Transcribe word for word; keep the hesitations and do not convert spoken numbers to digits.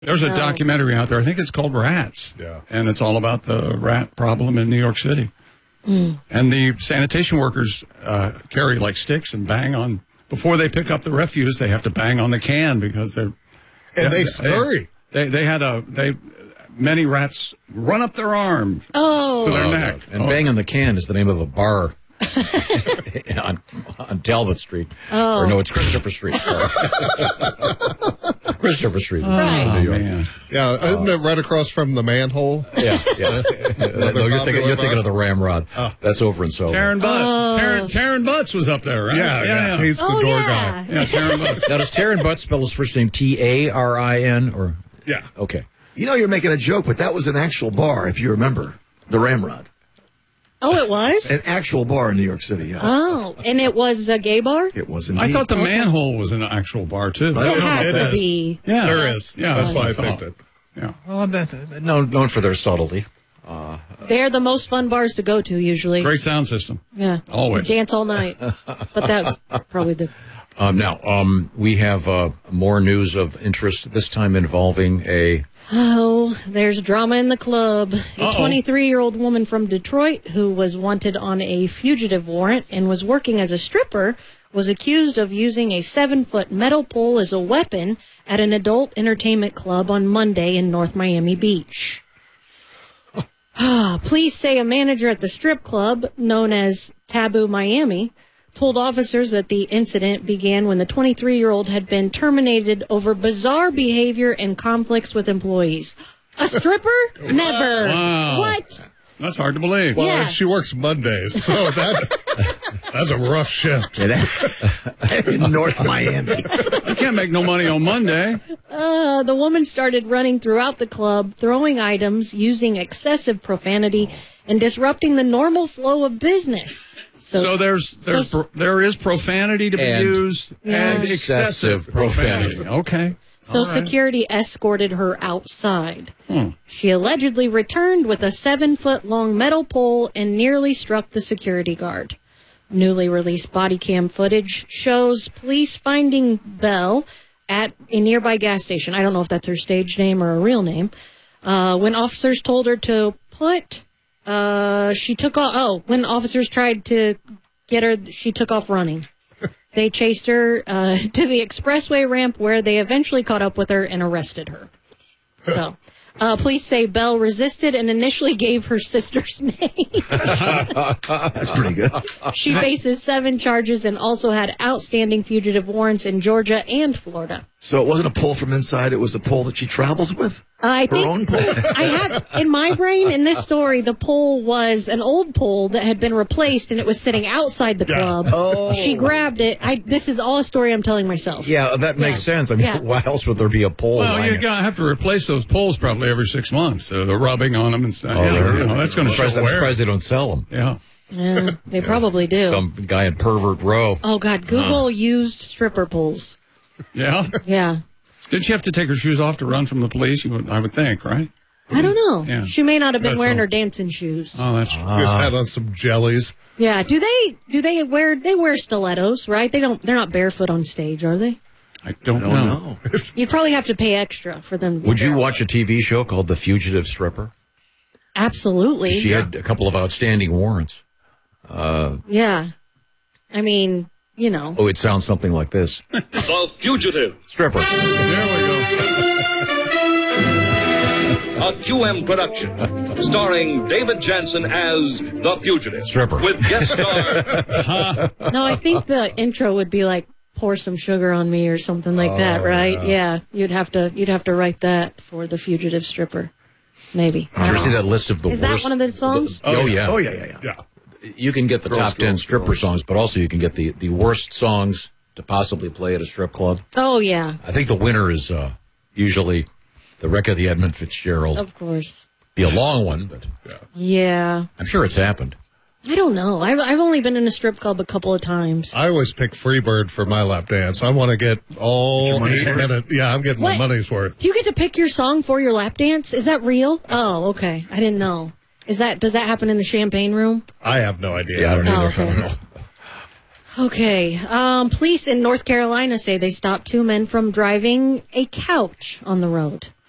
There's a No. documentary out there. I think it's called Rats. Yeah. And it's all about the rat problem in New York City. Mm. And the sanitation workers uh, carry like sticks and bang on, before they pick up the refuse, they have to bang on the can because they're. And they scurry. They, they had a, they, many rats run up their arm Oh. to their Oh, neck. And Oh. Bang on the Can is the name of a bar on, on Talbot Street. Oh. Or no, it's Christopher Street. Sorry. Christopher Street. Right. in New York. Man. Yeah, isn't it right across from the manhole? Yeah, yeah. no, you're thinking, you're thinking of the Ramrod. That's over in Soho. Taryn Butts. Oh. Taryn, Taryn Butts was up there, right? Yeah, yeah. He's the Oh, door yeah. guy. Yeah, Taryn Butts. Now, does Taryn Butts spell his first name T A R I N? Or Yeah. Okay. You know, you're making a joke, but that was an actual bar, if you remember. The Ramrod. Oh, it was? An actual bar in New York City, yeah. Oh, and it was a gay bar? It was indeed. I thought the manhole was an actual bar, too. I don't It know has about to that. be. Yeah. There is. Yeah, That's that's why I what I think thought. that. Yeah. Well, that, known, known for their subtlety. They're the most fun bars to go to, usually. Great sound system. Yeah. Always. Dance all night. But that's probably the... Um, now, um, we have uh, more news of interest, this time involving a... Oh, there's drama in the club. A Uh-oh. twenty-three-year-old woman from Detroit who was wanted on a fugitive warrant and was working as a stripper was accused of using a seven-foot metal pole as a weapon at an adult entertainment club on Monday in North Miami Beach. Police say a manager at the strip club, known as Taboo Miami, told officers that the incident began when the twenty-three-year-old had been terminated over bizarre behavior and conflicts with employees. A stripper? Never. Wow. What? That's hard to believe. Well, Yeah. and she works Mondays, so that that's a rough shift. in North Miami. You can't make no money on Monday. Uh, the woman started running throughout the club, throwing items, using excessive profanity, and disrupting the normal flow of business. So there's there's so- pro, there is profanity to be And used Yeah. and excessive profanity. profanity. Okay. So All right. security escorted her outside. Hmm. She allegedly returned with a seven-foot-long metal pole and nearly struck the security guard. Newly released body cam footage shows police finding Belle at a nearby gas station. I don't know if that's her stage name or a real name. Uh, when officers told her to put, uh, she took off. Oh, when officers tried to get her, she took off running. They chased her uh, to the expressway ramp where they eventually caught up with her and arrested her. So, uh, police say Belle resisted and initially gave her sister's name. That's pretty good. She faces seven charges and also had outstanding fugitive warrants in Georgia and Florida. So it wasn't a pull from inside, it was the pull that she travels with? I Her think own pull? I have in my brain in this story the pole was an old pole that had been replaced and it was sitting outside the club. Oh. She grabbed it. I this is all a story I'm telling myself. Yeah, that makes Yeah. sense. I mean, Yeah. why else would there be a pole? Well, lying you're gonna have to replace those poles probably every six months. So the rubbing on them and stuff. Oh, yeah, there you is. know, that's going to I'm show surprised, I'm wear. surprised they don't sell them. Yeah. Yeah, they probably do. Some guy in Pervert Row. Oh God, Google used stripper poles. Yeah. Yeah. Did she have to take her shoes off to run from the police? You would, I would think, right? I don't know. Yeah. She may not have been That's wearing all. her dancing shoes. Oh, that's true. Just had on some jellies. Yeah. Do they do they wear they wear stilettos, right? They don't they're not barefoot on stage, are they? I don't, I don't know. know. You'd probably have to pay extra for them to be Would you barefoot. watch a T V show called The Fugitive Stripper? Absolutely. She had a couple of outstanding warrants. Yeah. I mean, you know. Oh, it sounds something like this. The Fugitive, Stripper. There we go. a Q M production, starring David Jansen as The Fugitive. Stripper. With guest star No, I think the intro would be like pour some sugar on me or something like that, right? Yeah. You'd have to you'd have to write that for the fugitive stripper. Maybe. You ever see that list of the Is that worst? one of the songs? Oh, yeah. Oh, yeah, yeah, yeah. Yeah. You can get the Girls, top ten girls, stripper girls. songs, but also you can get the, the worst songs to possibly play at a strip club. Oh yeah, I think the winner is uh, usually the wreck of the Edmund Fitzgerald. of course. Be a long one, but Yeah. I'm sure it's happened. I don't know. I've I've only been in a strip club a couple of times. I always pick Freebird for my lap dance. I want to get all eight minutes. Yeah, I'm getting What? my money's worth. Do you get to pick your song for your lap dance? Is that real? Oh, okay. I didn't know. Is that does that happen in the champagne room? I have no idea. Yeah, I don't Oh, either. okay. I don't know. Okay. Um, police in North Carolina say they stopped two men from driving a couch on the road.